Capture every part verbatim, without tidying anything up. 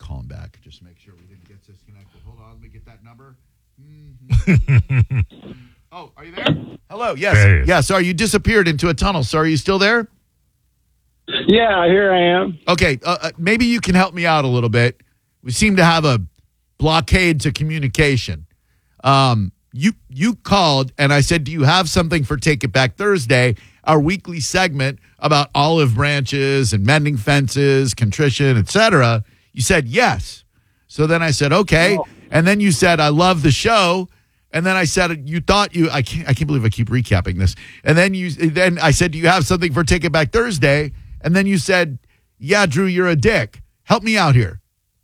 call him back. Just make sure we didn't get disconnected. Hold on, let me get that number. Mm-hmm. Oh, are you there? Hello, yes. There he is. Yeah, sorry, you disappeared into a tunnel. So are you still there? Yeah, here I am. Okay, uh, uh, maybe you can help me out a little bit. We seem to have a blockade to communication. Um, you you called, and I said, do you have something for Take It Back Thursday, our weekly segment about olive branches and mending fences, contrition, et cetera? You said yes. So then I said, okay. Oh. And then you said, I love the show. And then I said, you thought you, I can't, I can't believe I keep recapping this. And then you, then I said, do you have something for Take It Back Thursday? And then you said, yeah, Drew, you're a dick. Help me out here.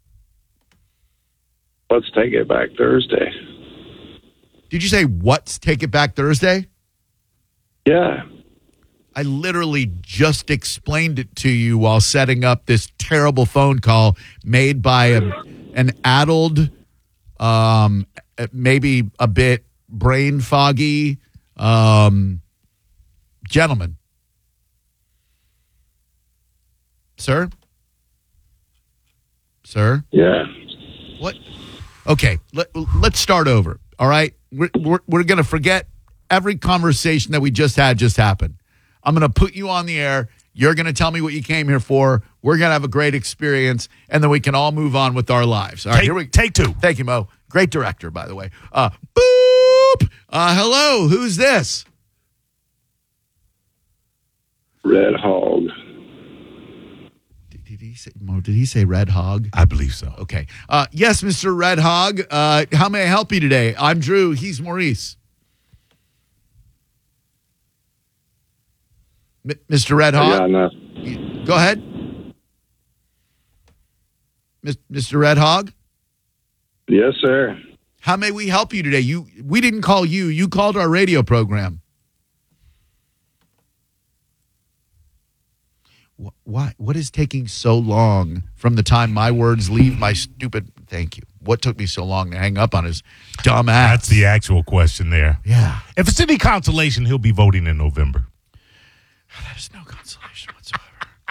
Let's take it back Thursday. Did you say, what's Take It Back Thursday? Yeah. I literally just explained it to you while setting up this terrible phone call made by a, an addled, um, maybe a bit brain foggy um, gentleman. Sir? Sir? Yeah. What? Okay, let, let's start over, all right? We're, we're, we're going to forget every conversation that we just had just happened. I'm going to put you on the air. You're going to tell me what you came here for. We're going to have a great experience, and then we can all move on with our lives. All right, take, here we Take two. Thank you, Mo. Great director, by the way. Uh, boop! Uh, hello, who's this? Red Hog. Did, did he say, Mo, did he say Red Hog? I believe so. Okay. Uh, yes, Mister Red Hog. Uh, how may I help you today? I'm Drew. He's Maurice. M- Mister Red Hog? Yeah, no. Go ahead. Mister Red Hog? Yes, sir. How may we help you today? You, we didn't call you. You called our radio program. Why? What is taking so long from the time my words leave my stupid... Thank you. What took me so long to hang up on his dumb ass? That's the actual question there. Yeah. If it's any consolation, he'll be voting in November. There's no consolation whatsoever.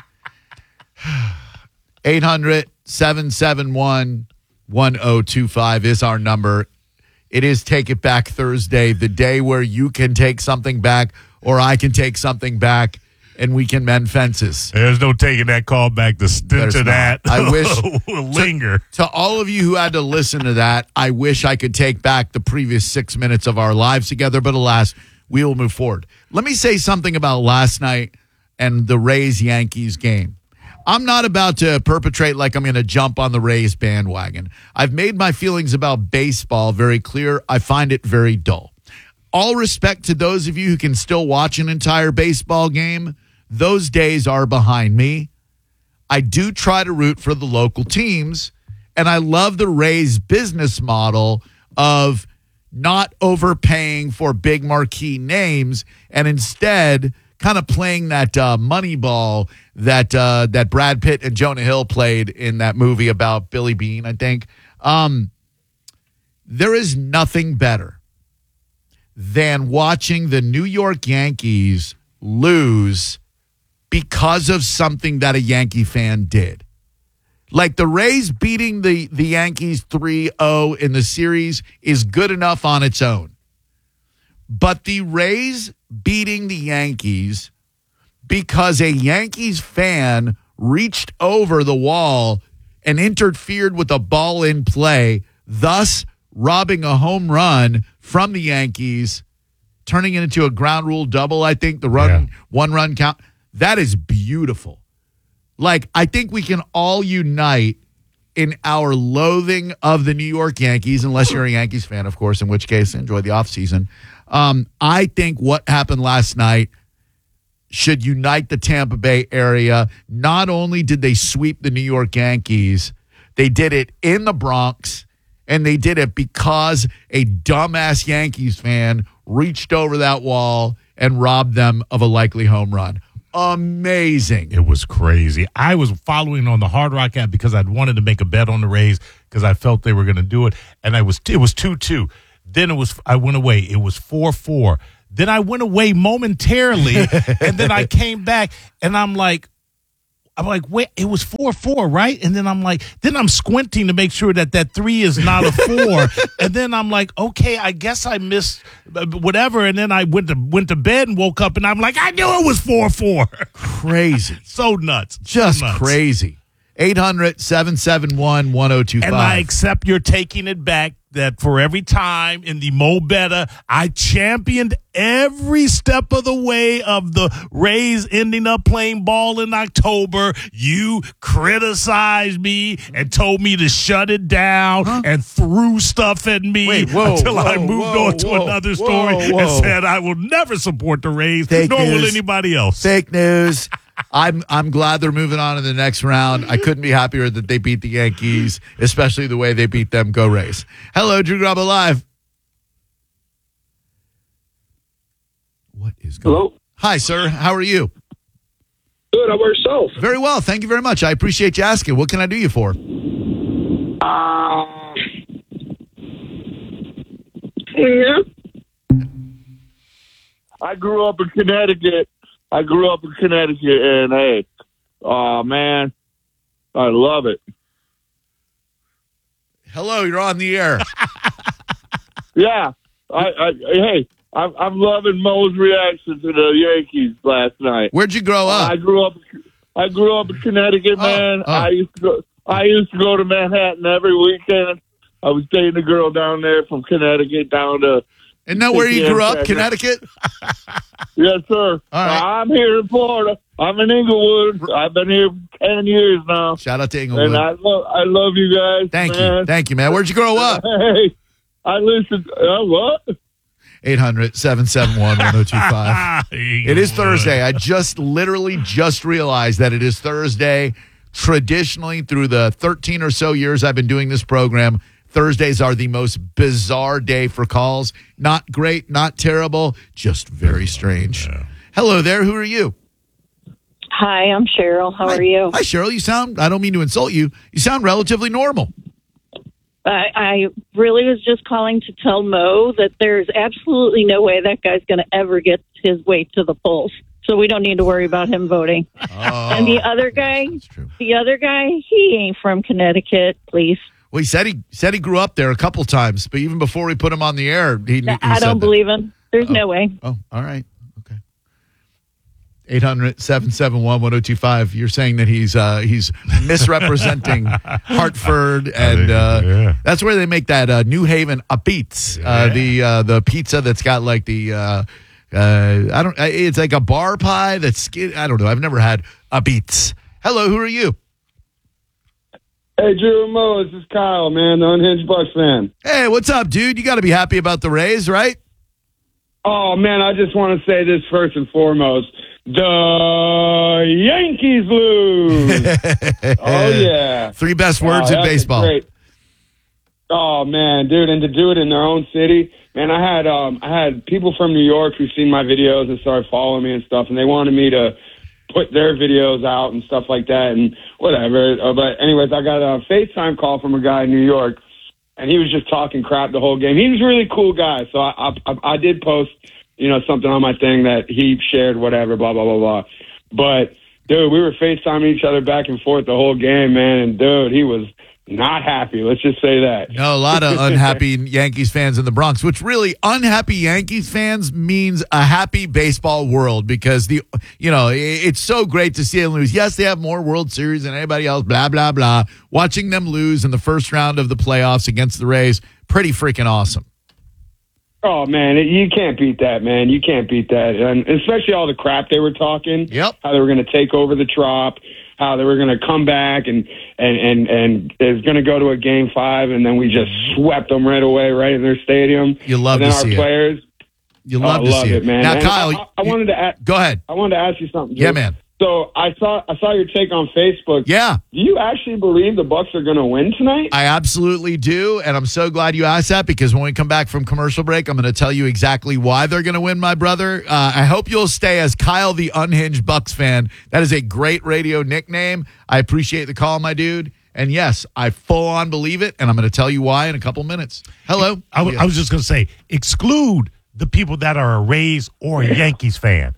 eight hundred, seven seven one, one oh two five is our number. It is Take It Back Thursday, the day where you can take something back or I can take something back and we can mend fences. There's no taking that call back. The stench There's of that not. I wish will linger. To, to all of you who had to listen to that, I wish I could take back the previous six minutes of our lives together, but alas, we will move forward. Let me say something about last night and the Rays-Yankees game. I'm not about to perpetrate like I'm going to jump on the Rays bandwagon. I've made my feelings about baseball very clear. I find it very dull. All respect to those of you who can still watch an entire baseball game. Those days are behind me. I do try to root for the local teams, and I love the Rays business model of not overpaying for big marquee names and instead kind of playing that uh, money ball that uh, that Brad Pitt and Jonah Hill played in that movie about Billy Bean, I think. Um, there is nothing better than watching the New York Yankees lose because of something that a Yankee fan did. Like the Rays beating the, the Yankees three oh in the series is good enough on its own. But the Rays beating the Yankees because a Yankees fan reached over the wall and interfered with a ball in play, thus robbing a home run from the Yankees, turning it into a ground rule double, I think, the run Yeah. one run count. That is beautiful. Like, I think we can all unite in our loathing of the New York Yankees, unless you're a Yankees fan, of course, in which case enjoy the offseason. Um, I think what happened last night should unite the Tampa Bay area. Not only did they sweep the New York Yankees, they did it in the Bronx, and they did it because a dumbass Yankees fan reached over that wall and robbed them of a likely home run. Amazing. It was crazy. I was following on the Hard Rock app because I'd wanted to make a bet on the Rays because I felt they were going to do it, and I was it was two two. Then it was I went away. It was four four. Then I went away momentarily, and then I came back, and I'm like, I'm like, wait, it was four four, right? And then I'm like, then I'm squinting to make sure that that three is not a four. And then I'm like, okay, I guess I missed whatever. And then I went to went to bed and woke up, and I'm like, I knew it was four four. Crazy. So nuts. Just so nuts. crazy. eight hundred, seven seven one, one oh two five. And I accept you're taking it back, that for every time in the Mo Better, I championed every step of the way of the Rays ending up playing ball in October. You criticized me and told me to shut it down huh? and threw stuff at me Wait, whoa, until whoa, I moved whoa, on to whoa, another whoa, story whoa. and said I will never support the Rays, Fake nor news. will anybody else. Fake news. I'm I'm glad they're moving on in the next round. I couldn't be happier that they beat the Yankees, especially the way they beat them. Go Rays. Hello, Drew Garabo Live. What is going on? Hello. Hi, sir. How are you? Good. How about yourself? Very well. Thank you very much. I appreciate you asking. What can I do you for? Uh, yeah. I grew up in Connecticut. I grew up in Connecticut, and hey, oh man, I love it. Hello, you're on the air. Yeah, I, I hey, I'm, I'm loving Mo's reaction to the Yankees last night. Where'd you grow up? I grew up. I grew up in Connecticut, man. Oh, oh. I used to go. I used to go to Manhattan every weekend. I was dating a girl down there from Connecticut down to. Isn't that where you grew up, Connecticut? Yes, sir. All right. I'm here in Florida. I'm in Inglewood. I've been here ten years now. Shout out to Inglewood. And I love, I love you guys. Thank man. you. Thank you, man. Where'd you grow up? Hey, I listen. Uh, what? eight hundred, seven seven one, one oh two five. It is Thursday. I just literally just realized that it is Thursday. Traditionally, through the thirteen or so years I've been doing this program, Thursdays are the most bizarre day for calls. Not great, not terrible, just very strange. Yeah. Hello there. Who are you? Hi, I'm Cheryl. How Hi. are you? Hi, Cheryl. You sound, I don't mean to insult you. You sound relatively normal. I, I really was just calling to tell Mo that there's absolutely no way that guy's going to ever get his way to the polls. So we don't need to worry about him voting. Oh, and the other guy, that's true. the other guy, he ain't from Connecticut, please. Well, he said he said he grew up there a couple times, but even before we put him on the air, he, he I said don't that. believe him. There's oh. no way. Oh, all right. Okay. eight hundred, seven seven one, one oh two five. You're saying that he's uh, he's misrepresenting Hartford, and uh, yeah. that's where they make that uh, New Haven a Pizza, Yeah. uh, the uh, the pizza that's got like the uh, uh, I don't. It's like a bar pie that's I don't know. I've never had a Beats. Hello, who are you? Hey, Drew and Mo, this is Kyle, man, the Unhinged Bucks fan. Hey, what's up, dude? You got to be happy about the Rays, right? Oh, man, I just want to say this first and foremost. The Yankees lose. Oh, yeah. Three best words Oh, in that's baseball. great. Oh, man, dude, and to do it in their own city. Man, I had um, I had people from New York who seen my videos and started following me and stuff, and they wanted me to put their videos out and stuff like that and whatever. Uh, but anyways, I got a FaceTime call from a guy in New York, and he was just talking crap the whole game. He was a really cool guy, so I I, I did post, you know, something on my thing that he shared, whatever, blah, blah, blah, blah. But, dude, we were FaceTiming each other back and forth the whole game, man, and, dude, he was not happy. Let's just say that. No, a lot of unhappy Yankees fans in the Bronx, which really unhappy Yankees fans means a happy baseball world because the you know it's so great to see them lose. Yes, they have more World Series than anybody else. Blah blah blah. Watching them lose in the first round of the playoffs against the Rays, pretty freaking awesome. Oh, man, it, you can't beat that, man. You can't beat that. And especially all the crap they were talking. Yep. How they were going to take over the Trop, how they were going to come back and, and, and, and it was going to go to a game five, and then we just swept them right away, right in their stadium. You love and then to our see players, it. You love oh, to love see it, it. man. Now, And Kyle, I, I, I wanted to ask, go ahead. I wanted to ask you something. Yeah, Drew. man. So I saw I saw your take on Facebook. Yeah. Do you actually believe the Bucks are going to win tonight? I absolutely do, and I'm so glad you asked that because when we come back from commercial break, I'm going to tell you exactly why they're going to win, my brother. Uh, I hope you'll stay as Kyle, the Unhinged Bucks fan. That is a great radio nickname. I appreciate the call, my dude. And yes, I full on believe it, and I'm going to tell you why in a couple minutes. Hello. I, w- I was just going to say, exclude the people that are a Rays or a Yankees fan.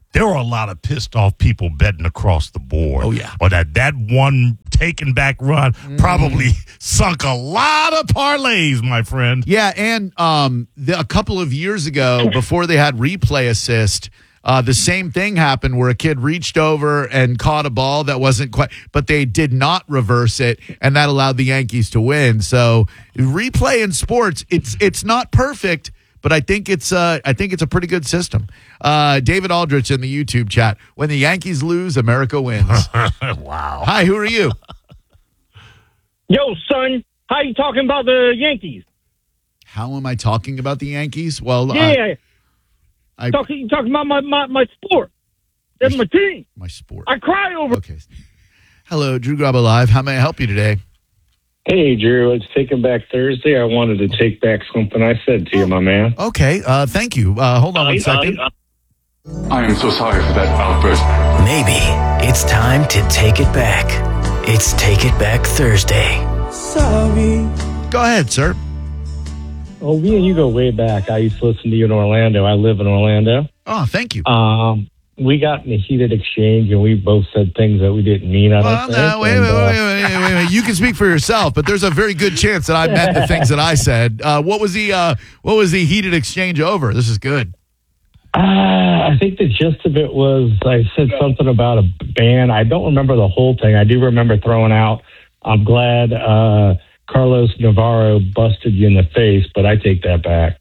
there were a lot of pissed off people betting across the board. Oh, yeah. Or that that one taken back run mm. probably sunk a lot of parlays, my friend. Yeah, and um, the, a couple of years ago, before they had replay assist, uh, the same thing happened where a kid reached over and caught a ball that wasn't quite, but they did not reverse it, and that allowed the Yankees to win. So replay in sports, it's it's not perfect, but I think it's uh, I think it's a pretty good system. Uh, David Aldrich in the YouTube chat. When the Yankees lose, America wins. Wow. Hi, who are you? Yo, son. How you talking about the Yankees? How am I talking about the Yankees? Well, yeah, I, I talking talking about my my, my sport. That's my team. My sport. I cry over. Okay. Hello, Drew Graba Live. How may I help you today? Hey, Drew, it's Taking Back Thursday. I wanted to take back something I said to you, my man. Okay, uh, thank you. Uh, hold on one second. I am so sorry for that outburst. Maybe it's time to take it back. It's Take It Back Thursday. Sorry. Go ahead, sir. Oh, me and you go way back. I used to listen to you in Orlando. I live in Orlando. Oh, thank you. Um, we got in a heated exchange, and we both said things that we didn't mean. I don't well, think. no, wait, and, wait, uh, wait, wait, wait, wait, wait. You can speak for yourself, but there's a very good chance that I meant the things that I said. Uh, what was the uh, what was the heated exchange over? This is good. Uh, I think the gist of it was I said something about a band. I don't remember the whole thing. I do remember throwing out, I'm glad uh, Carlos Navarro busted you in the face, but I take that back.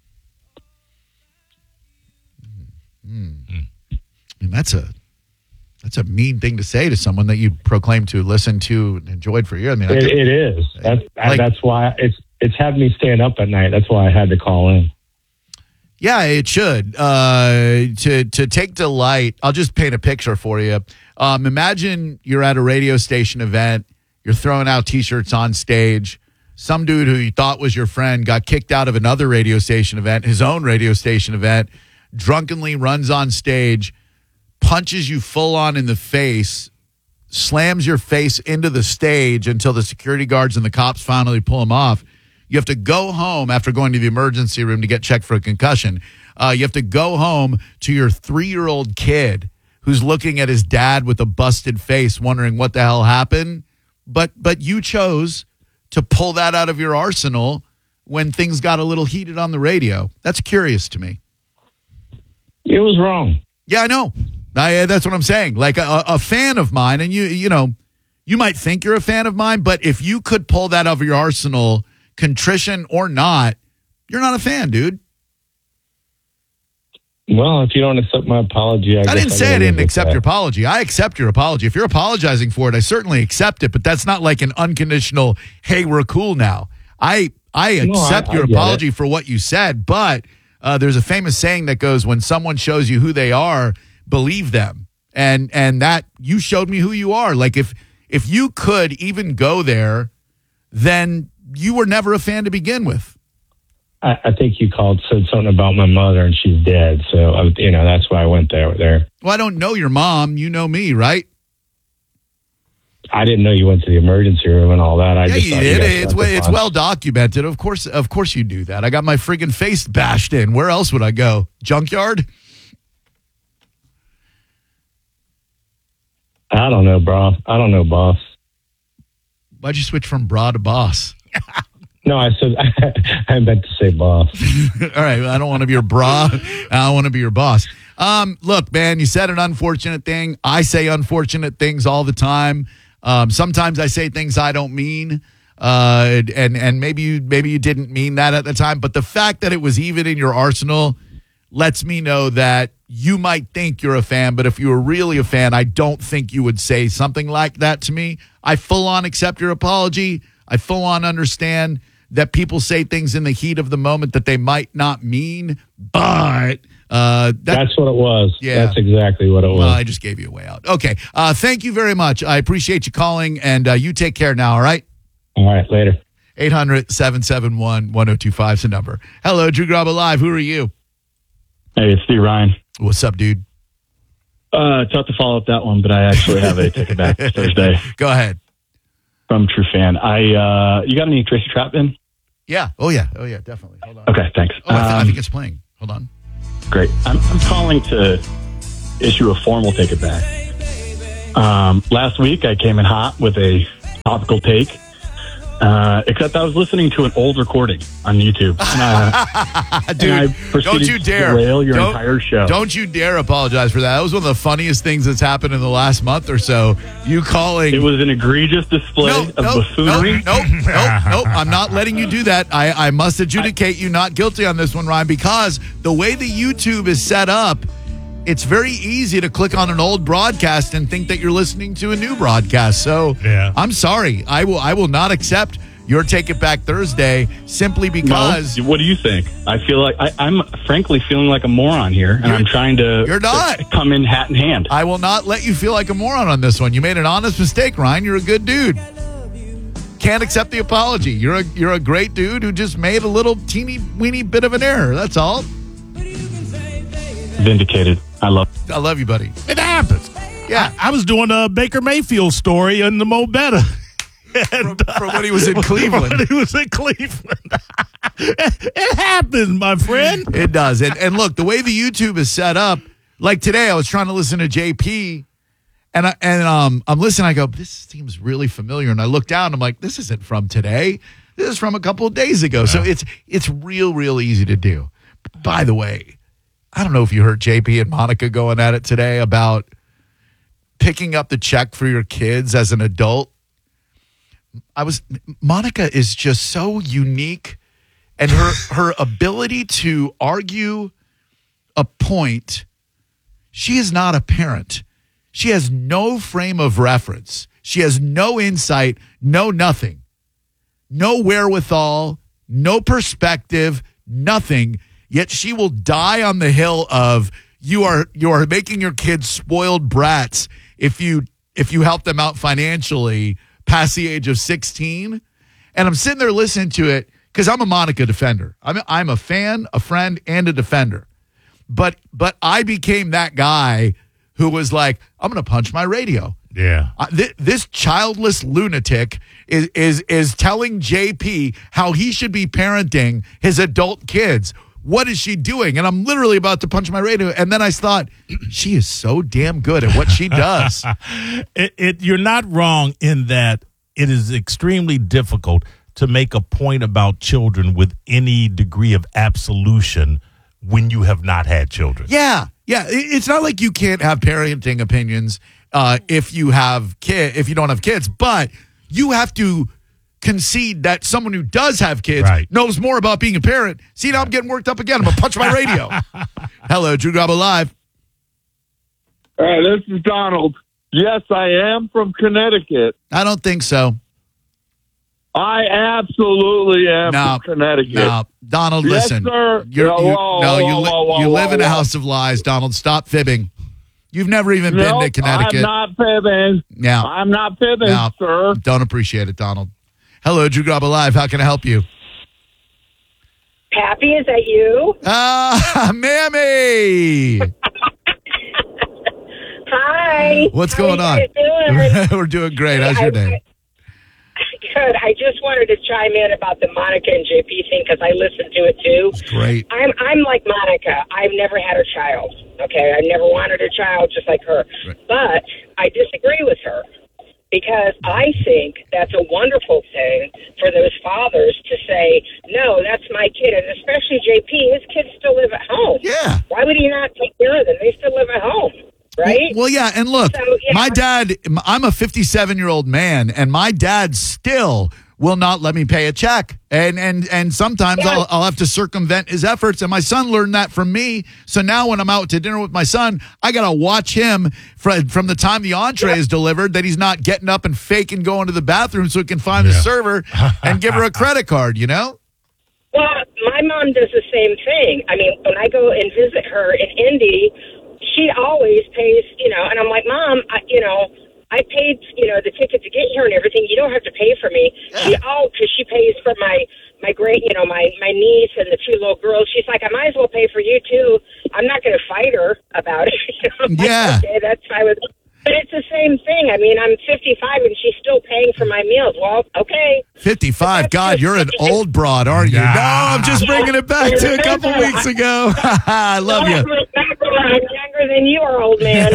Mm. And that's a that's a mean thing to say to someone that you proclaim to listen to and enjoyed for years. I mean, it, it is. That's, like, that's why it's it's had me staying up at night. That's why I had to call in. Yeah, it should. Uh, to to take delight, I'll just paint a picture for you. Um, imagine you're at a radio station event. You're throwing out T-shirts on stage. Some dude who you thought was your friend got kicked out of another radio station event, his own radio station event, drunkenly runs on stage, punches you full on in the face, slams your face into the stage until the security guards and the cops finally pull him off. You have to go home after going to the emergency room to get checked for a concussion. Uh, you have to go home to your three-year-old kid who's looking at his dad with a busted face, wondering what the hell happened. But but you chose to pull that out of your arsenal when things got a little heated on the radio. That's curious to me. It was wrong. Yeah, I know. I, that's what I'm saying. Like a, a fan of mine, and you you know, you might think you're a fan of mine, but if you could pull that out of your arsenal, contrition or not, you're not a fan, dude. Well, if you don't accept my apology, I, I guess didn't I say I didn't accept that. your apology. I accept your apology. If you're apologizing for it, I certainly accept it, but that's not like an unconditional, hey, we're cool now. I I No, accept I- your I get apology it. for what you said, but uh, there's a famous saying that goes, when someone shows you who they are, believe them. And and that you showed me who you are. Like if if you could even go there, then you were never a fan to begin with. I, I think you called, said something about my mother, and she's dead. So, I, you know, that's why I went there. There. Well, I don't know your mom. You know me, right? I didn't know you went to the emergency room and all that. I Yeah, just you thought did. guys It's got well, the it's fun. well documented. Of course, of course you do that. I got my friggin' face bashed in. Where else would I go? Junkyard? I don't know, bro. I don't know, boss. Why'd you switch from bra to boss? No, I said I meant to say boss. All right, I don't want to be your bra. I want to be your boss. Um, look, man, you said an unfortunate thing. I say unfortunate things all the time. Um, sometimes I say things I don't mean, uh, and and maybe you maybe you didn't mean that at the time. But the fact that it was even in your arsenal lets me know that you might think you're a fan, but if you were really a fan, I don't think you would say something like that to me. I full on accept your apology. I full on understand that people say things in the heat of the moment that they might not mean, but uh, that, That's what it was. Yeah. That's exactly what it was. well, I just gave you a way out. Okay. Uh, thank you very much. I appreciate you calling, and uh, you take care now, all right? All right, later. eight hundred, seven seven one, one oh two five is the number. Hello, Drew Graba Live. Who are you? Hey, it's Steve Ryan. What's up, dude? Uh, tough to follow up that one, but I actually have a Take It Back Thursday Go ahead. from True Fan. I uh, you got any Tracy Chapman? Yeah. Oh, yeah. Oh, yeah, definitely. Hold on. Okay, thanks. Oh, I, th- I Um, think it's playing. Hold on. Great. I'm, I'm calling to issue a formal take it back. Um, last week, I came in hot with a topical take, uh, except I was listening to an old recording on YouTube. And, uh, Dude, and I proceeded don't you dare. to derail your don't, entire show. Don't you dare apologize for that. That was one of the funniest things that's happened in the last month or so. You calling. It was an egregious display no, of no, buffoonery. No, nope, nope, nope. I'm not letting you do that. I, I must adjudicate you not guilty on this one, Ryan, because the way the YouTube is set up, it's very easy to click on an old broadcast and think that you're listening to a new broadcast. So yeah. I'm sorry. I will I will not accept your Take It Back Thursday simply because. No? What do you think? I feel like I, I'm frankly feeling like a moron here, and I'm trying to, you're not. to come in hat in hand. I will not let you feel like a moron on this one. You made an honest mistake, Ryan. You're a good dude. Can't accept the apology. You're a you're a great dude who just made a little teeny weeny bit of an error. That's all. Vindicated. I love I love you, buddy. It happens. Yeah. I, I was doing a Baker Mayfield story in the Mo Better. From, from when he was in Cleveland. When he was in Cleveland. it, it happens, my friend. It does. And, and look, the way the YouTube is set up, like today I was trying to listen to J P, and, I, and um, I'm listening. I go, this seems really familiar. And I look down. I'm like, this isn't from today. This is from a couple of days ago. So it's it's real, real easy to do. By the way, I don't know if you heard J P and Monica going at it today about picking up the check for your kids as an adult. I was Monica is just so unique, and her her ability to argue a point. She is not a parent. She has no frame of reference. She has no insight, no nothing, no wherewithal, no perspective, nothing. Yet she will die on the hill of you are you are making your kids spoiled brats if you if you help them out financially past the age of sixteen. And I'm sitting there listening to it because I'm a Monica defender. I'm a, I'm a fan, a friend, and a defender. But but I became that guy who was like, I'm going to punch my radio. Yeah. Uh, th- this childless lunatic is is is telling J P how he should be parenting his adult kids. What is she doing? And I'm literally about to punch my radio. And then I thought, she is so damn good at what she does. it, it, you're not wrong in that it is extremely difficult to make a point about children with any degree of absolution when you have not had children. Yeah. Yeah. It, it's not like you can't have parenting opinions uh, if you have kid, if you don't have kids, but you have to concede that someone who does have kids right. knows more about being a parent. See, now I'm getting worked up again. I'm going to punch my radio. Hello, Drew Garabo Live. Hey, this is Donald. Yes, I am from Connecticut. I don't think so. I absolutely am no, from Connecticut. No, Donald, yes, listen. Sir. You're, whoa, you, whoa, no, whoa, you, li- whoa, whoa, you live whoa, in a whoa. house of lies, Donald. Stop fibbing. You've never even nope, been to Connecticut. I'm not fibbing. Yeah. I'm not fibbing, no, sir. Don't appreciate it, Donald. Hello, Drew Garabo Live. How can I help you? Pappy, is that you? Ah, Mammy. Hi. What's How going are you on? guys doing? We're doing great. How's your I, day? I, good. I just wanted to chime in about the Monica and J P thing because I listened to it too. It's great. I'm I'm like Monica. I've never had a child. Okay, I never wanted a child, just like her. Right. But I disagree with her because I think that's a wonderful thing for those fathers to say, no, that's my kid, and especially J P. His kids still live at home. Yeah. Why would he not take care of them? They still live at home. Right? Well, yeah, and look, So, yeah. my dad, I'm a fifty-seven-year-old man, and my dad still will not let me pay a check. And and and sometimes Yeah. I'll, I'll have to circumvent his efforts, and my son learned that from me. So now when I'm out to dinner with my son, I got to watch him from, from the time the entree Yeah. is delivered that he's not getting up and faking going to the bathroom so he can find Yeah. the server and give her a credit card, you know? Well, my mom does the same thing. I mean, when I go and visit her in Indy, she always pays, you know, and I'm like, Mom, I, you know, I paid, you know, the ticket to get here and everything. You don't have to pay for me. Yeah. She, oh, because she pays for my, my great, you know, my, my niece and the two little girls. She's like, I might as well pay for you too. I'm not going to fight her about it. You know? I'm like, Yeah. okay, that's fine with me. But it's the same thing. I mean, I'm fifty-five and she's still paying for my meals. Well, okay. fifty-five. God, you're an old broad, aren't you? Nah. No, I'm just bringing it back to a couple weeks ago. I love you. I'm younger than you are, old man.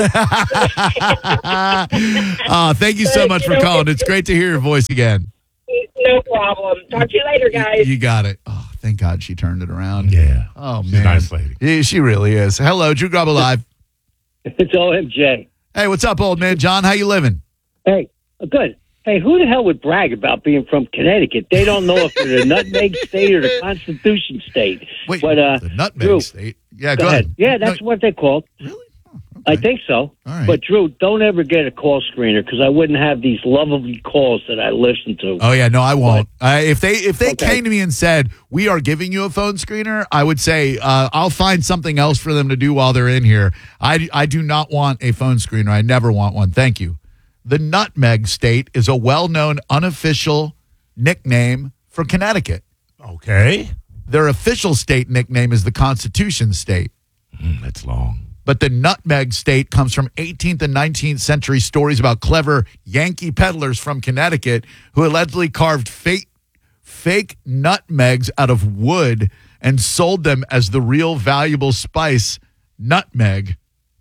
uh, thank you so much for calling. It's great to hear your voice again. No problem. Talk to you later, guys. You got it. Oh, thank God she turned it around. Yeah. Oh, She's man. a nice lady. Yeah, she really is. Hello, Drew Garabo Live. It's O M J. Hey, what's up, old man? John, how you living? Hey, good. Hey, who the hell would brag about being from Connecticut? They don't know if they're the Nutmeg State or the Constitution State. Wait, but, uh, the Nutmeg Drew, State? Yeah, go, go ahead. ahead. Yeah, that's No, what they're called. Really? I think so. All right. But, Drew, don't ever get a call screener because I wouldn't have these lovely calls that I listen to. Oh yeah, no, I won't. Uh, if they if they Okay. came to me and said we are giving you a phone screener, I would say uh, I'll find something else for them to do while they're in here. I I do not want a phone screener. I never want one. Thank you. The Nutmeg State is a well-known unofficial nickname for Connecticut. Okay. Their official state nickname is the Constitution State. Mm, that's long. But the Nutmeg State comes from eighteenth and nineteenth century stories about clever Yankee peddlers from Connecticut who allegedly carved fake, fake nutmegs out of wood and sold them as the real valuable spice, nutmeg.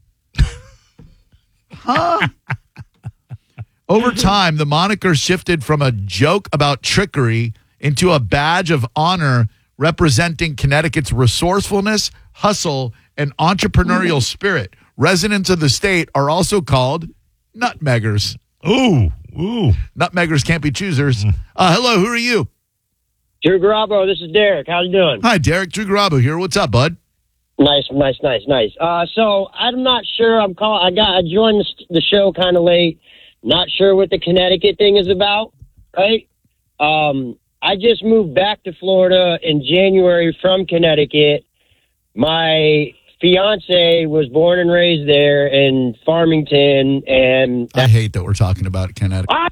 Huh? Over time, the moniker shifted from a joke about trickery into a badge of honor representing Connecticut's resourcefulness, hustle, and entrepreneurial spirit. Residents of the state are also called nutmeggers. Ooh, ooh. Nutmeggers can't be choosers. Uh, hello, who are you? Drew Garabo, this is Derek. How you doing? Hi, Derek. Drew Garabo here. What's up, bud? Nice, nice, nice, nice. Uh, so I'm not sure. I'm calling. I got. I joined the, the show kind of late. Not sure what the Connecticut thing is about. Right. Um, I just moved back to Florida in January from Connecticut. My fiance was born and raised there in Farmington, and I hate that we're talking about Connecticut. I,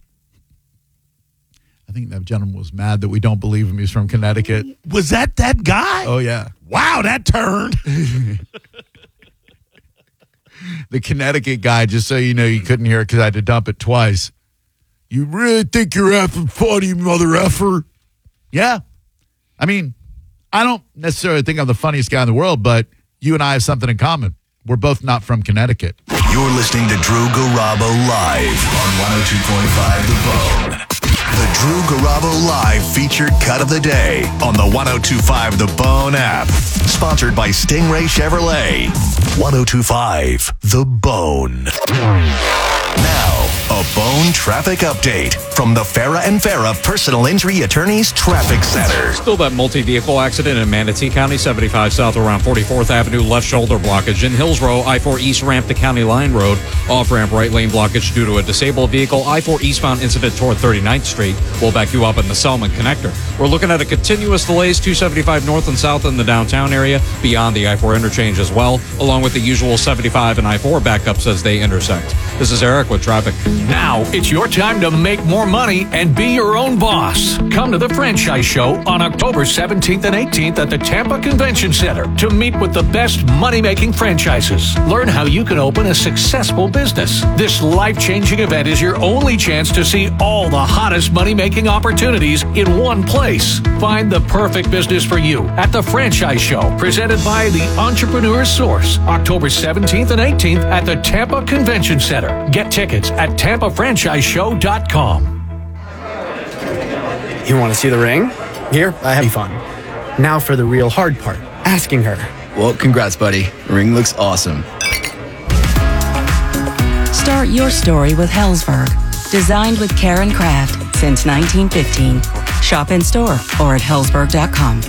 I think that gentleman was mad that we don't believe him. He's from Connecticut. Was that that guy? Oh, yeah. Wow, that turned. The Connecticut guy, just so you know, you couldn't hear it because I had to dump it twice. You really think you're effing funny, mother effer? Yeah. I mean, I don't necessarily think I'm the funniest guy in the world, but you and I have something in common. We're both not from Connecticut. You're listening to Drew Garabo Live on one oh two point five The Bone. The Drew Garabo Live featured cut of the day on the one oh two point five The Bone app. Sponsored by Stingray Chevrolet. one oh two point five The Bone. Now, a Bone traffic update from the Farah and Farah Personal Injury Attorneys Traffic Center. Still that multi-vehicle accident in Manatee County, seventy-five south around forty-fourth Avenue, left shoulder blockage. In Hills Row, I four East ramp to County Line Road, off-ramp right lane blockage due to a disabled vehicle. I four eastbound incident toward thirty-ninth Street. We'll back you up in the Selman connector. We're looking at a continuous delays, two seventy-five north and south in the downtown area, beyond the I four interchange as well, along with the usual seventy-five and I four backups as they intersect. This is Eric with traffic. Now, it's your time to make more money and be your own boss. Come to the Franchise Show on October seventeenth and eighteenth at the Tampa Convention Center to meet with the best money-making franchises. Learn how you can open a successful business. This life-changing event is your only chance to see all the hottest money-making opportunities in one place. Find the perfect business for you at the Franchise Show, presented by the Entrepreneur Source, October seventeenth and eighteenth at the Tampa Convention Center. Get tickets at tampa franchise show dot com. You want to see the ring? Here, I have fun. Now for the real hard part, asking her. Well, congrats, buddy. The ring looks awesome. Start your story with Hellsberg. Designed with care and craft since nineteen fifteen. Shop in store or at hellsberg dot com.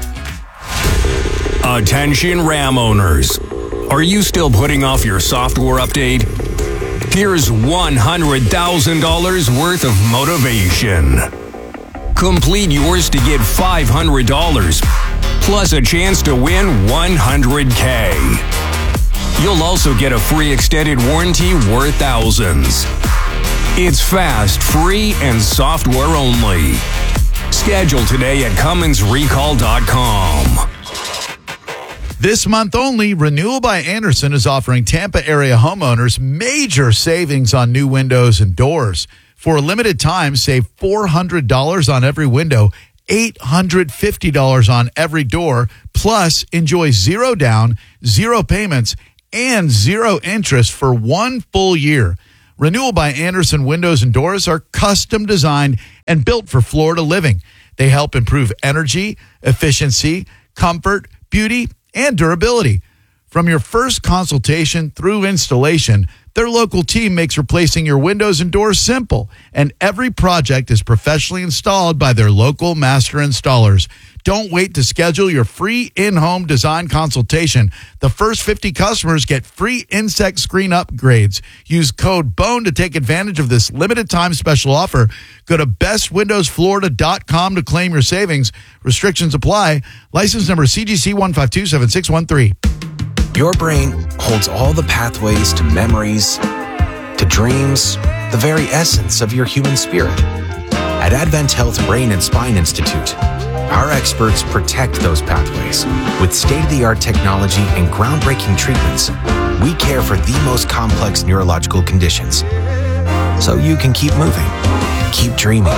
Attention Ram owners. Are you still putting off your software update? Here's one hundred thousand dollars worth of motivation. Complete yours to get five hundred dollars, plus a chance to win one hundred K. You'll also get a free extended warranty worth thousands. It's fast, free, and software only. Schedule today at cummins recall dot com. This month only, Renewal by Andersen is offering Tampa area homeowners major savings on new windows and doors. For a limited time, save four hundred dollars on every window, eight hundred fifty dollars on every door, plus enjoy zero down, zero payments, and zero interest for one full year. Renewal by Andersen Windows and Doors are custom designed and built for Florida living. They help improve energy, efficiency, comfort, beauty, and durability. From your first consultation through installation, their local team makes replacing your windows and doors simple, and every project is professionally installed by their local master installers. Don't wait to schedule your free in-home design consultation. The first fifty customers get free insect screen upgrades. Use code BONE to take advantage of this limited time special offer. Go to best windows florida dot com to claim your savings. Restrictions apply. License number C G C one five two seven six one three. Your brain holds all the pathways to memories, to dreams, the very essence of your human spirit. At Advent Health Brain and Spine Institute, our experts protect those pathways. With state-of-the-art technology and groundbreaking treatments, we care for the most complex neurological conditions. So you can keep moving, keep dreaming,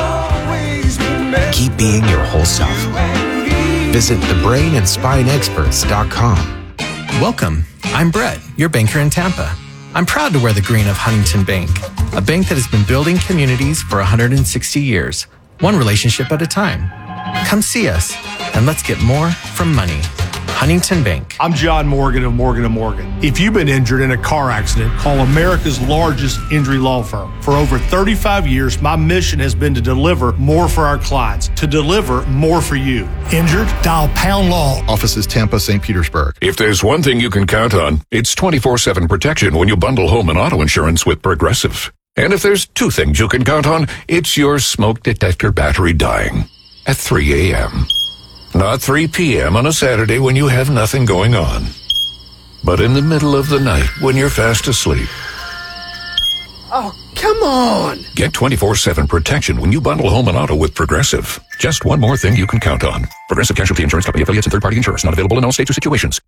keep being your whole self. Visit the brain and spine experts dot com. Welcome. I'm Brett, your banker in Tampa. I'm proud to wear the green of Huntington Bank, a bank that has been building communities for one hundred sixty years, one relationship at a time. Come see us, and let's get more from money. Huntington Bank. I'm John Morgan of Morgan and Morgan. If you've been injured in a car accident, call America's largest injury law firm. For over thirty-five years, my mission has been to deliver more for our clients, to deliver more for you. Injured? Dial Pound Law. Offices Tampa, Saint Petersburg. If there's one thing you can count on, it's twenty-four seven protection when you bundle home and auto insurance with Progressive. And if there's two things you can count on, it's your smoke detector battery dying at three a.m. Not three p.m. on a Saturday when you have nothing going on, but in the middle of the night when you're fast asleep. Oh, come on! Get twenty-four seven protection when you bundle home and auto with Progressive. Just one more thing you can count on. Progressive Casualty Insurance Company affiliates and third-party insurers. Not available in all states or situations.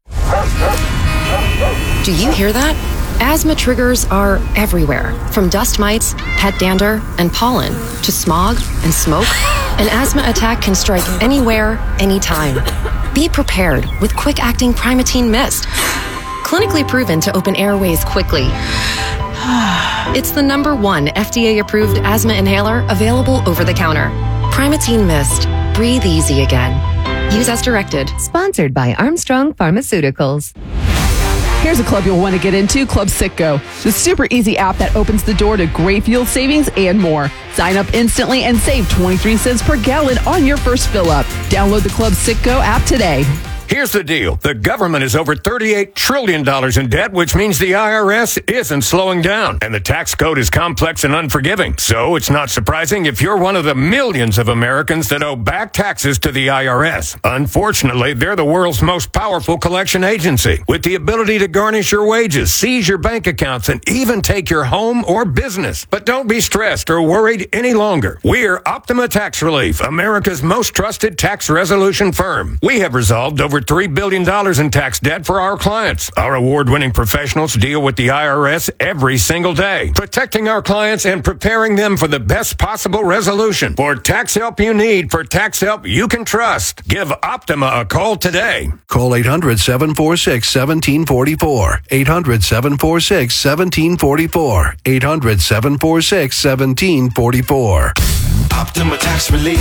Do you hear that? Asthma triggers are everywhere, from dust mites, pet dander, and pollen, to smog and smoke. An asthma attack can strike anywhere, anytime. Be prepared with quick-acting Primatene Mist. Clinically proven to open airways quickly. It's the number one F D A-approved asthma inhaler available over the counter. Primatene Mist. Breathe easy again. Use as directed. Sponsored by Armstrong Pharmaceuticals. Here's a club you'll want to get into, Club Citgo, the super easy app that opens the door to great fuel savings and more. Sign up instantly and save twenty-three cents per gallon on your first fill up. Download the Club Citgo app today. Here's the deal. The government is over thirty-eight trillion dollars in debt, which means the I R S isn't slowing down. And the tax code is complex and unforgiving. So it's not surprising if you're one of the millions of Americans that owe back taxes to the I R S. Unfortunately, they're the world's most powerful collection agency, with the ability to garnish your wages, seize your bank accounts, and even take your home or business. But don't be stressed or worried any longer. We're Optima Tax Relief, America's most trusted tax resolution firm. We have resolved over three billion dollars in tax debt for our clients. Our award-winning professionals deal with the I R S every single day, protecting our clients and preparing them for the best possible resolution. For tax help you need, for tax help you can trust, give Optima a call today. Call eight hundred, seven four six, one seven four four. eight hundred, seven four six, one seven four four. eight hundred, seven four six, one seven four four. Optima Tax Relief.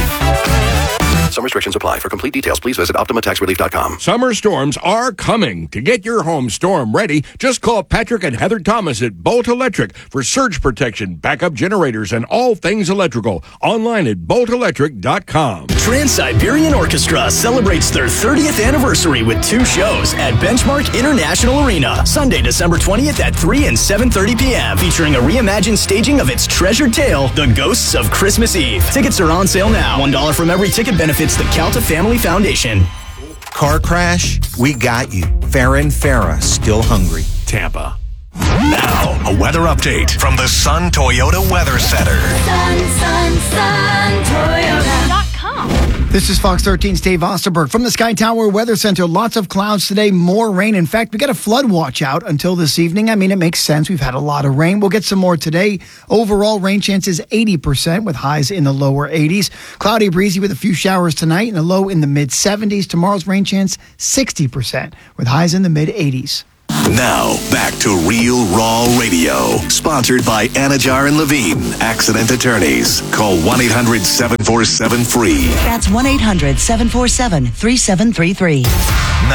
Some restrictions apply. For complete details, please visit optima tax relief dot com. Summer storms are coming. To get your home storm ready, just call Patrick and Heather Thomas at Bolt Electric for surge protection, backup generators, and all things electrical. Online at bolt electric dot com. Trans-Siberian Orchestra celebrates their thirtieth anniversary with two shows at Benchmark International Arena. Sunday, December twentieth at three and seven thirty p.m. featuring a reimagined staging of its treasured tale, The Ghosts of Christmas Eve. Tickets are on sale now. one dollar from every ticket benefits the Calta Family Foundation. Car crash? We got you. Farah and Farah, still hungry. Tampa. Now, a weather update from the Sun Toyota Weather Center. Sun, Sun, Sun Toyota dot com. This is Fox thirteen's Dave Osterberg from the Sky Tower Weather Center. Lots of clouds today, more rain. In fact, we got a flood watch out until this evening. I mean, it makes sense. We've had a lot of rain. We'll get some more today. Overall rain chances eighty percent with highs in the lower eighties. Cloudy, breezy with a few showers tonight and a low in the mid seventies. Tomorrow's rain chance sixty percent with highs in the mid eighties. Now, back to Real Raw Radio. Sponsored by Anajar and Levine, Accident Attorneys. Call one eight hundred seven four seven free. That's one eight hundred seven four seven three seven three three.